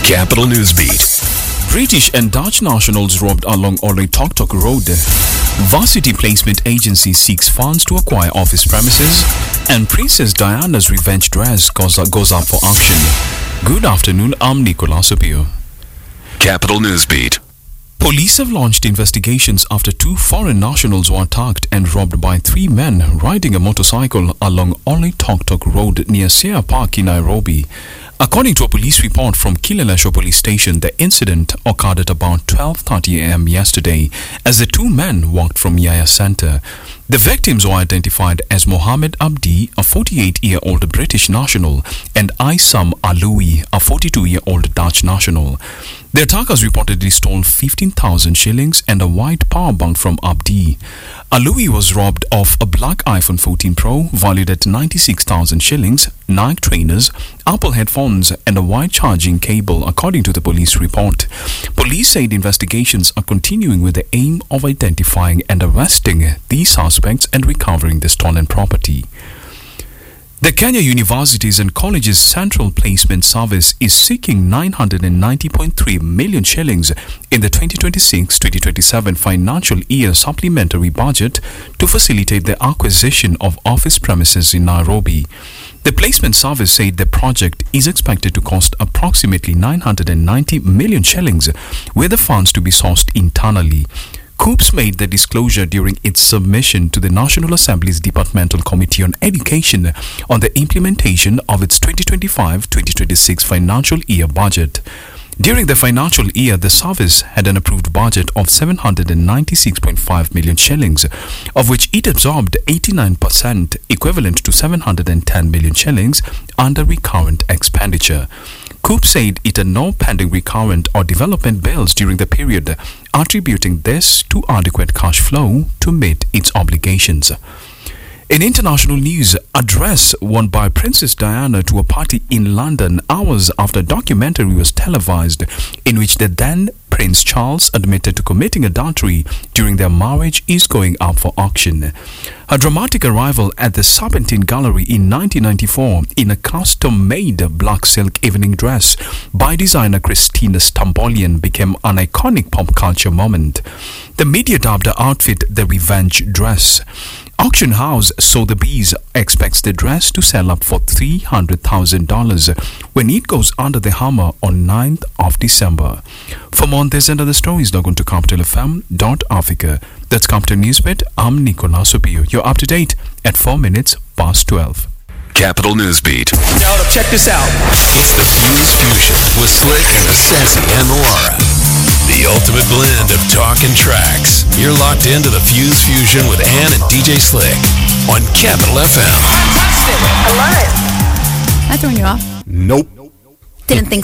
Capital Newsbeat. British and Dutch nationals robbed along Oloitoktok Road. Varsity Placement Agency seeks funds to acquire office premises. And Princess Diana's revenge dress goes up for auction. Good afternoon, I'm Nicolas Opio. Capital Newsbeat. Police have launched investigations after 2 foreign nationals were attacked and robbed by 3 men riding a motorcycle along Oloitoktok Road near Seah Park in Nairobi. According to a police report from Kileleshwa Police Station, the incident occurred at about 12:30 a.m. yesterday as the 2 men walked from Yaya Center. The victims were identified as Mohammed Abdi, a 48-year-old British national, and Aisam Aloui, a 42-year-old Dutch national. The attackers reportedly stole 15,000 shillings and a white power bank from Abdi. Aloui was robbed of a black iPhone 14 Pro valued at 96,000 shillings, Nike trainers, Apple headphones, and a white charging cable, according to the police report. Police said investigations are continuing with the aim of identifying and arresting these suspects and recovering the stolen property. The Kenya Universities and Colleges Central Placement Service is seeking 990.3 million shillings in the 2026-2027 financial year supplementary budget to facilitate the acquisition of office premises in Nairobi. The placement service said the project is expected to cost approximately 990 million shillings, with the funds to be sourced internally. COOPS made the disclosure during its submission to the National Assembly's Departmental Committee on Education on the implementation of its 2025-2026 financial year budget. During the financial year, the service had an approved budget of 796.5 million shillings, of which it absorbed 89%, equivalent to 710 million shillings, under recurrent expenditure. COOPS said it had no pending recurrent or development bills during the period, attributing this to adequate cash flow to meet its obligations. In international news, a dress worn by Princess Diana to a party in London hours after a documentary was televised in which the then Prince Charles admitted to committing adultery during their marriage is going up for auction. Her dramatic arrival at the Serpentine Gallery in 1994 in a custom-made black silk evening dress by designer Christina Stambolian became an iconic pop culture moment. The media dubbed her outfit the revenge dress. Auction house Sotheby's expects the dress to sell up for $300,000 when it goes under the hammer on 9th of December. For more on this and other stories, log on to capitalfm.africa. That's Capital Newsbeat. I'm Nicolas Opio. You're up to date at 4 minutes past 12. Capital Newsbeat. Now check this out. It's the Fuse Fusion with Slick and Sassy and Laura. The ultimate blend of talk and tracks. You're locked into the Fuse Fusion with Ann and DJ Slick on Capital FM. Fantastic. I love it. That throwing you off? Nope. Didn't think so.